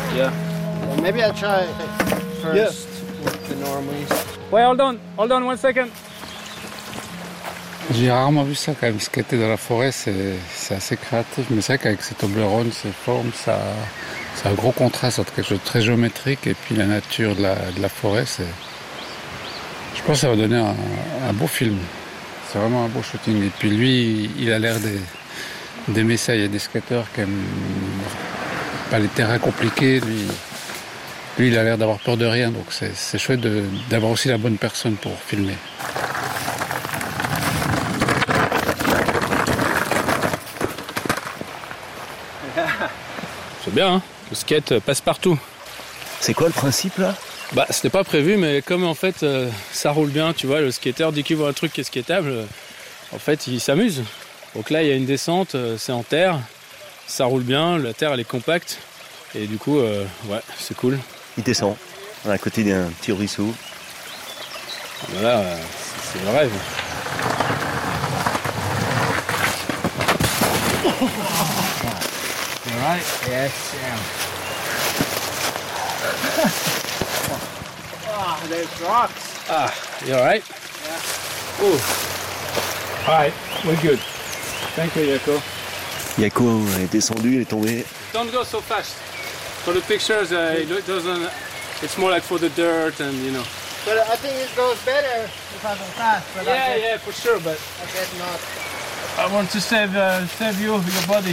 Yeah. Well, maybe I'll try first with the normals. Wait, hold on 1 second. J'ai rarement vu ça quand même, skater dans la forêt, c'est assez créatif, mais c'est vrai qu'avec ces Toblerone, ces formes, c'est un gros contraste entre quelque chose de très géométrique et puis la nature de la forêt. Je pense que ça va donner un beau film. C'est vraiment un beau shooting. Et puis lui, il a l'air d'aimer ça. Il y a des skateurs qui aiment pas les terrains compliqués. Lui, il a l'air d'avoir peur de rien, donc c'est chouette d'avoir aussi la bonne personne pour filmer. C'est bien, hein. Le skate passe partout. C'est quoi le principe là? Bah, c'était pas prévu, mais comme en fait ça roule bien, tu vois, le skateur dès qu'il voit un truc qui est skatable, en fait il s'amuse. Donc là il y a une descente, c'est en terre, ça roule bien, la terre elle est compacte, et du coup, ouais, c'est cool. Il descend, à côté d'un petit ruisseau. Voilà, c'est le rêve. All right? Yes, yeah. Oh, there's rocks. Ah, you alright? Yeah. Ooh. Alright, we're good. Thank you, Yako. Yako est descendu, il est tombé. Don't go so fast. For the pictures, it doesn't. It's more like for the dirt and you know. But I think it goes better if I'm fast. But Yeah, for sure, but I guess not. I want to save you, your body.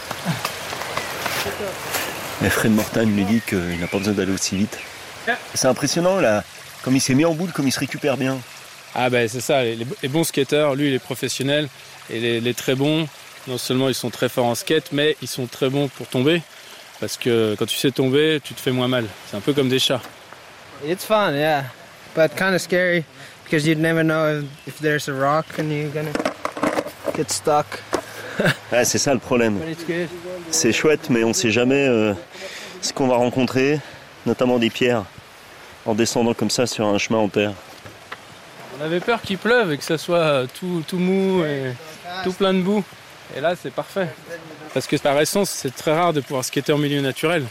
Mais Fred Mortagne lui dit qu'il n'a pas besoin d'aller aussi vite. Yeah. C'est impressionnant là, comme il s'est mis en boule, comme il se récupère bien. Ah ben c'est ça, les bons skateurs, lui il est professionnel, et les très bons, non seulement ils sont très forts en skate, mais ils sont très bons pour tomber, parce que quand tu sais tomber, tu te fais moins mal. C'est un peu comme des chats. It's fun, yeah, but kind of scary because you'd never know if there's a rock and you're gonna get stuck. Ouais, c'est ça le problème. But it's good. C'est chouette, mais on ne sait jamais ce qu'on va rencontrer, notamment des pierres, en descendant comme ça sur un chemin en terre. On avait peur qu'il pleuve et que ça soit tout mou et tout plein de boue. Et là c'est parfait. Parce que par essence c'est très rare de pouvoir skater en milieu naturel.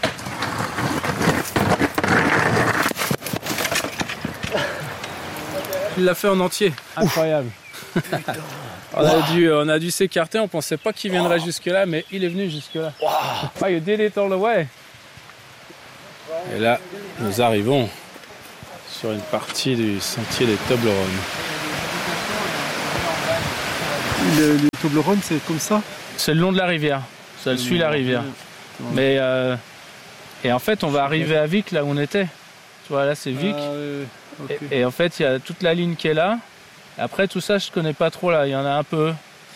Il l'a fait en entier. Incroyable. On a dû s'écarter, on pensait pas qu'il viendrait jusque là, mais il est venu jusque là. Oh, you did it all the way. Et là, nous arrivons sur une partie du sentier des Toblerone. Le Toblerone, c'est comme ça? C'est le long de la rivière, ça suit la rivière. Mais et en fait, on va arriver à Vic, là où on était. Tu vois, là c'est Vic. Okay. Et en fait, il y a toute la ligne qui est là. Après, tout ça, je connais pas trop là. Il y en a un peu.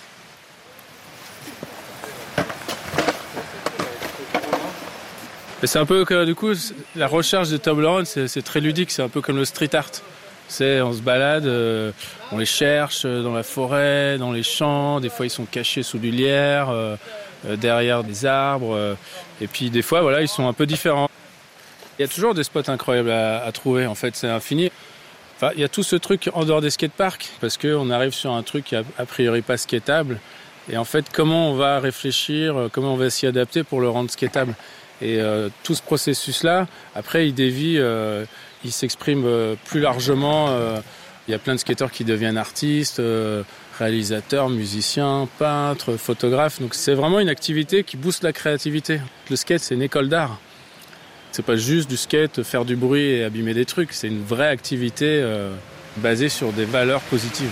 Et c'est un peu que du coup, la recherche de Toblerone, c'est très ludique. C'est un peu comme le street art. On se balade, on les cherche dans la forêt, dans les champs. Des fois, ils sont cachés sous du lierre, derrière des arbres. Et puis, des fois, voilà, ils sont un peu différents. Il y a toujours des spots incroyables à trouver. En fait, c'est infini. Enfin, il y a tout ce truc en dehors des skateparks, parce qu'on arrive sur un truc qui a priori pas skatable. Et en fait, comment on va réfléchir, comment on va s'y adapter pour le rendre skatable. Et tout ce processus-là, après, il dévie, il s'exprime plus largement. Il y a plein de skateurs qui deviennent artistes, réalisateurs, musiciens, peintres, photographes. Donc c'est vraiment une activité qui booste la créativité. Le skate, c'est une école d'art. C'est pas juste du skate, faire du bruit et abîmer des trucs. C'est une vraie activité basée sur des valeurs positives.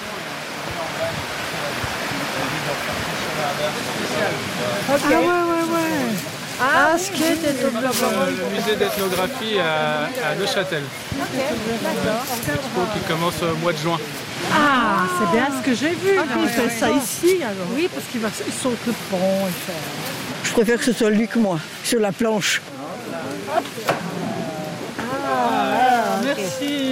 Okay. Ah ouais. Ah, skate et Toblerone. Le musée d'ethnographie à Neuchâtel. Ok, d'accord. Expo qui commence au mois de juin. Ah, c'est bien ce que j'ai vu. Il fait ça ici alors. Oui, parce qu'il saute le pont. Je préfère que ce soit lui que moi, sur la planche. Ah, merci.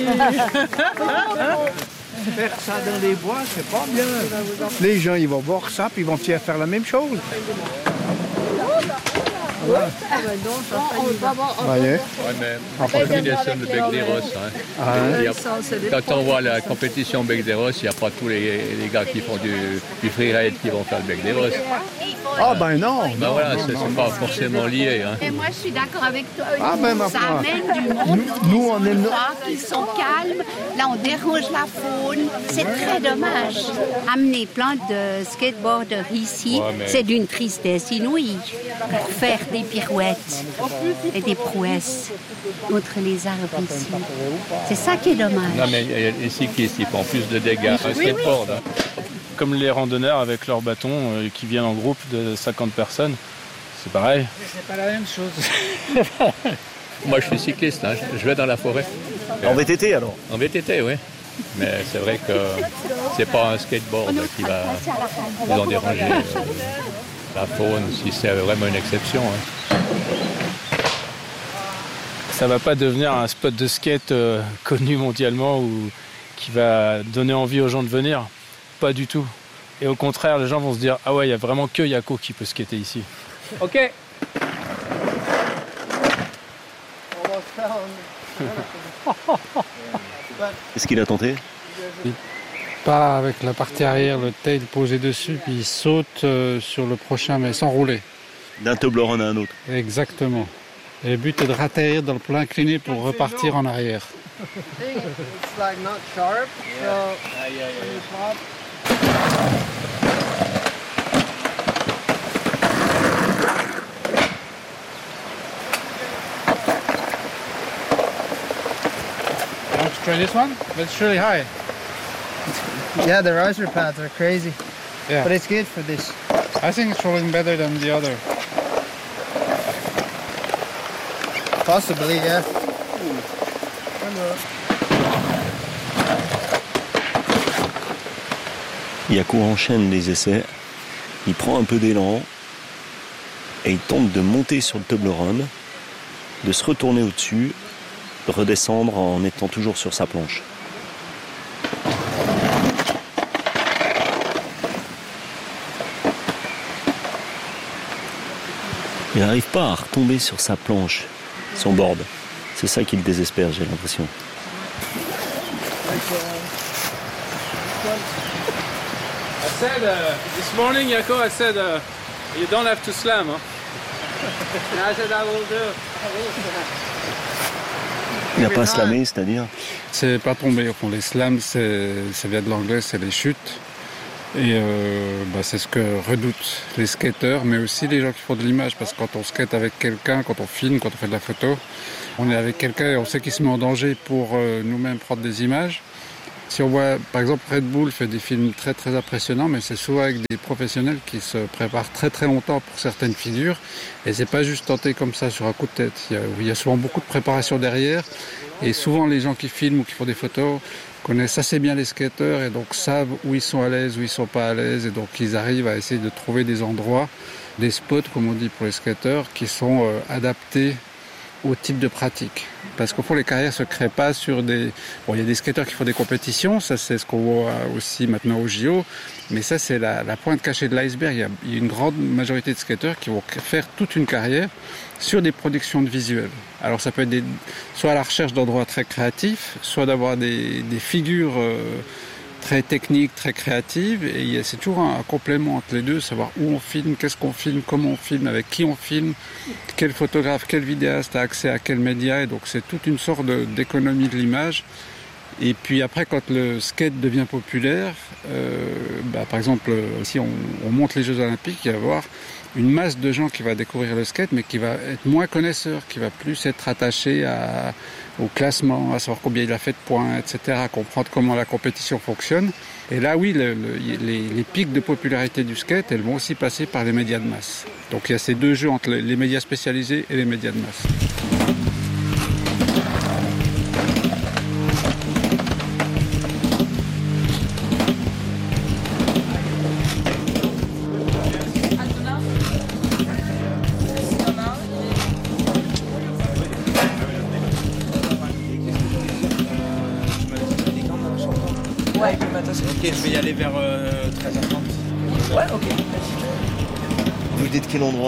Faire ça dans les bois, c'est pas bien. Les gens, ils vont voir ça, puis ils vont faire la même chose. Voyez. Ouais, mais en combinaison de Bec des Rosses. Quand on voit la compétition Bec des Rosses, il n'y a pas tous les gars qui font du freeride qui vont faire le Bec des Rosses. Ah ben non. Ben voilà, c'est pas forcément lié. Hein. Et moi, je suis d'accord avec toi. Ah ben ma Ça foi. amène du monde. Nous, on aime. Qui sont calmes. Là, on dérange la faune. C'est très dommage. Amener plein de skateboarders ici, c'est d'une tristesse inouïe. Pour faire des pirouettes et des prouesses contre les arbres ici. C'est ça qui est dommage. Non, mais ici, qui font plus de dégâts. Un skateboard. Hein. Comme les randonneurs avec leurs bâtons qui viennent en groupe de 50 personnes, c'est pareil. C'est pas la même chose. Moi, je suis cycliste, hein. Je vais dans la forêt. En VTT alors? En VTT, oui. Mais c'est vrai que c'est pas un skateboard qui va nous en déranger la faune, si c'est vraiment une exception. Hein. Ça va pas devenir un spot de skate connu mondialement ou qui va donner envie aux gens de venir. Pas du tout. Et au contraire, les gens vont se dire « Ah ouais, il y a vraiment que Yako qui peut skater ici. » Ok. Est-ce qu'il a tenté? Pas avec la partie arrière, le tail posé dessus, puis il saute sur le prochain, mais sans rouler. D'un Toblerone à un autre. Exactement. Et le but est de ratterrir dans le plan incliné pour repartir en arrière. It's like not sharp, Want to try this one? But it's really high. Yeah, the riser pads are crazy. Yeah. But it's good for this. I think it's rolling better than the other. Possibly, yeah. Yako enchaîne les essais, il prend un peu d'élan et il tente de monter sur le Toblerone, de se retourner au-dessus, de redescendre en étant toujours sur sa planche. Il n'arrive pas à retomber sur sa planche, son board. C'est ça qui le désespère, j'ai l'impression. I said this morning, Yako, I said you don't have to slam. Hein? I said I will do. Il n'a pas slamé, c'est-à-dire? C'est pas tombé. Au fond, les slams, ça vient de l'anglais, c'est les chutes. Et c'est ce que redoutent les skateurs, mais aussi les gens qui font de l'image. Parce que quand on skate avec quelqu'un, quand on filme, quand on fait de la photo, on est avec quelqu'un et on sait qu'il se met en danger pour nous-mêmes prendre des images. Si on voit, par exemple, Red Bull fait des films très très impressionnants, mais c'est souvent avec des professionnels qui se préparent très très longtemps pour certaines figures. Et c'est pas juste tenté comme ça sur un coup de tête. Il y a souvent beaucoup de préparation derrière. Et souvent les gens qui filment ou qui font des photos connaissent assez bien les skateurs et donc savent où ils sont à l'aise, où ils sont pas à l'aise. Et donc ils arrivent à essayer de trouver des endroits, des spots, comme on dit pour les skateurs, qui sont adaptés au type de pratique. Parce qu'au fond, les carrières se créent pas sur des... Bon, il y a des skateurs qui font des compétitions, ça c'est ce qu'on voit aussi maintenant au JO, mais ça c'est la pointe cachée de l'iceberg. Il y a une grande majorité de skateurs qui vont faire toute une carrière sur des productions de visuels. Alors ça peut être soit à la recherche d'endroits très créatifs, soit d'avoir des figures très techniques, très créatives, et c'est toujours un complément entre les deux, savoir où on filme, qu'est-ce qu'on filme, comment on filme, avec qui on filme, quel photographe, quel vidéaste a accès à quel média, et donc c'est toute une sorte d'économie de l'image. Et puis après, quand le skate devient populaire, par exemple, si on monte les Jeux Olympiques, il va y avoir une masse de gens qui va découvrir le skate, mais qui va être moins connaisseur, qui va plus être attaché au classement, à savoir combien il a fait de points, etc., à comprendre comment la compétition fonctionne. Et là, oui, les pics de popularité du skate, elles vont aussi passer par les médias de masse. Donc il y a ces deux jeux entre les médias spécialisés et les médias de masse. Ok, je vais y aller vers 13h30. Ouais, ok. Vous dites quel endroit?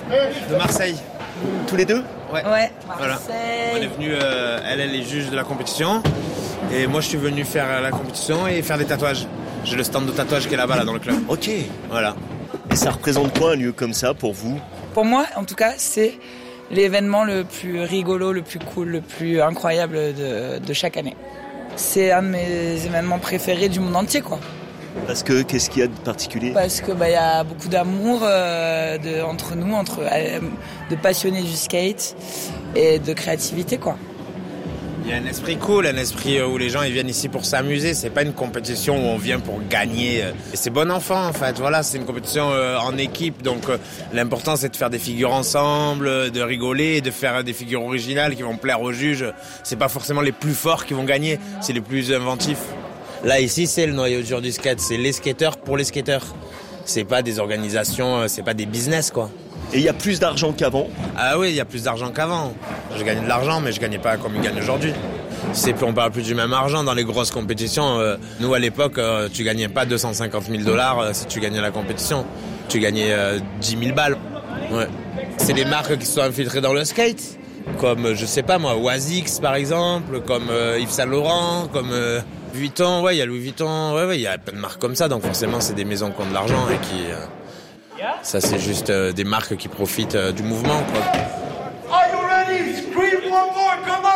De Marseille. Tous les deux? Ouais. Voilà. On est venu, elle est juge de la compétition. Et moi, je suis venu faire la compétition et faire des tatouages. J'ai le stand de tatouage qui est là-bas, là, dans le club. Ok. Voilà. Et ça représente quoi un lieu comme ça pour vous? Pour moi, en tout cas, c'est l'événement le plus rigolo, le plus cool, le plus incroyable de chaque année. C'est un de mes événements préférés du monde entier, quoi. Parce que, qu'est-ce qu'il y a de particulier? Parce que y a beaucoup d'amour entre nous, de passionnés du skate et de créativité, quoi. Il y a un esprit cool, un esprit où les gens ils viennent ici pour s'amuser. C'est pas une compétition où on vient pour gagner. Et c'est bon enfant en fait. Voilà, c'est une compétition en équipe. Donc l'important c'est de faire des figures ensemble, de rigoler, et de faire des figures originales qui vont plaire aux juges. C'est pas forcément les plus forts qui vont gagner, c'est les plus inventifs. Là ici c'est le noyau dur du skate, c'est les skateurs pour les skateurs. C'est pas des organisations, c'est pas des business quoi. Et il y a plus d'argent qu'avant? Ah oui, il y a plus d'argent qu'avant. Je gagnais de l'argent, mais je gagnais pas comme ils gagnent aujourd'hui. On parle plus du même argent dans les grosses compétitions. Nous, à l'époque, tu gagnais pas 250 000 $ si tu gagnais la compétition. Tu gagnais 10 000 balles. Ouais. C'est des marques qui se sont infiltrées dans le skate. Comme, je sais pas moi, Oasix par exemple, comme Yves Saint Laurent, comme Vuitton. Ouais, il y a Louis Vuitton. Ouais, il y a plein de marques comme ça. Donc forcément, c'est des maisons qui ont de l'argent et qui... Ça, c'est juste des marques qui profitent du mouvement, quoi. Are you ready? Scream one more, come on!